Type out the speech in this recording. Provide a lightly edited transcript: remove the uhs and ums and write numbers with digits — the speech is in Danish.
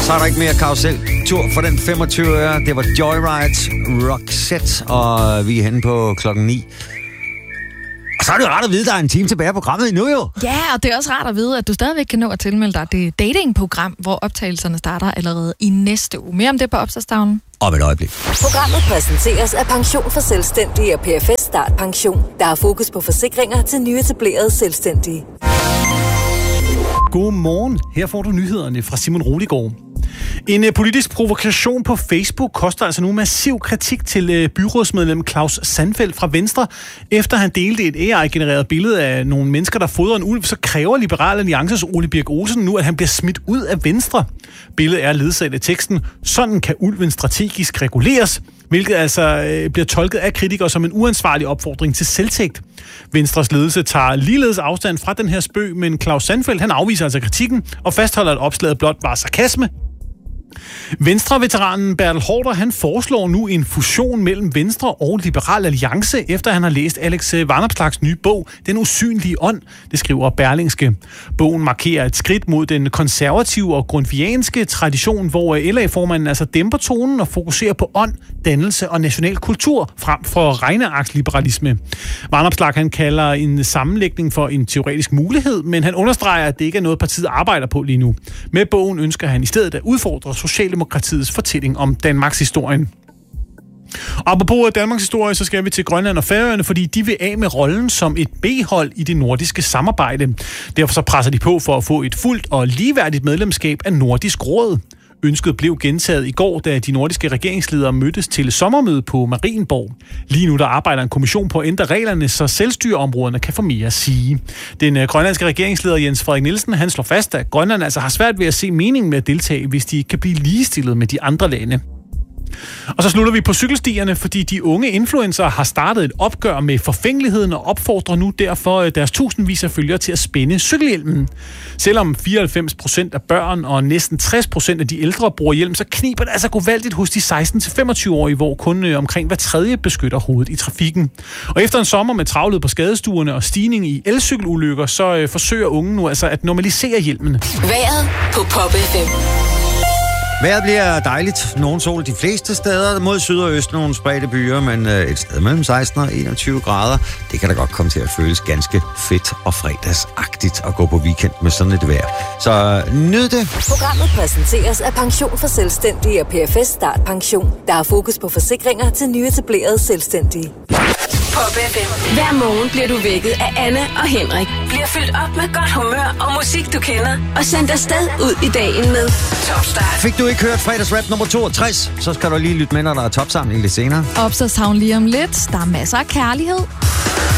Så er der ikke mere karusel-tur for den 25 øre. Det var Joyride, Roxette, og vi er henne på klokken 9. Og så er det jo rart at vide, at der er en time tilbage af programmet endnu jo. Ja, og det er også rart at vide, at du stadigvæk kan nå at tilmelde dig det datingprogram, hvor optagelserne starter allerede i næste uge. Mere om det på opslagstavlen. Om et øjeblik. Programmet præsenteres af Pension for Selvstændige og PFS Start Pension, der har fokus på forsikringer til nyetablerede selvstændige. God morgen. Her får du nyhederne fra Simon Roligård. En politisk provokation på Facebook koster altså nu massiv kritik til byrådsmedlem Claus Sandfeldt fra Venstre. Efter han delte et AI-genereret billede af nogle mennesker, der fodrer en ulv, så kræver Liberal Alliances Ole Birk Olsen nu, at han bliver smidt ud af Venstre. Billedet er ledsaget af teksten: "Sådan kan ulven strategisk reguleres", hvilket altså bliver tolket af kritikere som en uansvarlig opfordring til selvtægt. Venstres ledelse tager ligeledes afstand fra den her spøg, men Claus Sandfeldt han afviser altså kritikken og fastholder, at opslaget blot var sarkasme. Venstre-veteranen Bertel Haarder, han foreslår nu en fusion mellem Venstre og Liberal Alliance, efter han har læst Alex Vanopslaghs nye bog, Den usynlige ånd, det skriver Berlingske. Bogen markerer et skridt mod den konservative og grundtvigianske tradition, hvor LA-formanden altså dæmper tonen og fokuserer på ånd, dannelse og national kultur frem for regnearksliberalisme. Vanopslagh han kalder en sammenlægning for en teoretisk mulighed, men han understreger, at det ikke er noget, partiet arbejder på lige nu. Med bogen ønsker han i stedet at udfordre Socialdemokratiets fortælling om Danmarks historien. Og apropos Danmarks historie, så skal vi til Grønland og Færøerne, fordi de vil af med rollen som et B-hold i det nordiske samarbejde. Derfor så presser de på for at få et fuldt og ligeværdigt medlemskab af Nordisk Råd. Ønsket blev gentaget i går, da de nordiske regeringsledere mødtes til sommermøde på Marienborg. Lige nu der arbejder en kommission på at ændre reglerne, så selvstyreområderne kan få mere at sige. Den grønlandske regeringsleder Jens Frederik Nielsen, han slår fast, at Grønland altså har svært ved at se meningen med at deltage, hvis de ikke kan blive ligestillet med de andre lande. Og så slutter vi på cykelstierne, fordi de unge influencer har startet et opgør med forfængeligheden og opfordrer nu derfor deres tusindvis af følgere til at spænde cykelhjelmen. Selvom 94% af børn og næsten 60% af de ældre bruger hjelm, så kniber det altså gevaldigt hos de 16-25-årige, hvor kun omkring hver tredje beskytter hovedet i trafikken. Og efter en sommer med travlhed på skadestuerne og stigning i elcykelulykker, så forsøger unge nu altså at normalisere hjelmen. Vejret på Pop FM. Vejret bliver dejligt. Nogen sol de fleste steder. Mod syd og øst nogle spredte byer, men et sted mellem 16 og 21 grader. Det kan da godt komme til at føles ganske fedt og fredagsagtigt at gå på weekend med sådan et vejr. Så nyd det. Programmet præsenteres af Pension for Selvstændige og PFS Start Pension, der har fokus på forsikringer til nyetablerede selvstændige. Pop FM. Hver morgen bliver du vækket af Anne og Henrik. Bliver fyldt op med godt humør og musik, du kender. Og sendt afsted ud i dagen med Top Start. Fik du ikke hørt fredagsrap nummer 62, så skal du lige lytte med, når der er topsamling lidt senere. Opslagshavn lige om lidt. Der er masser af kærlighed.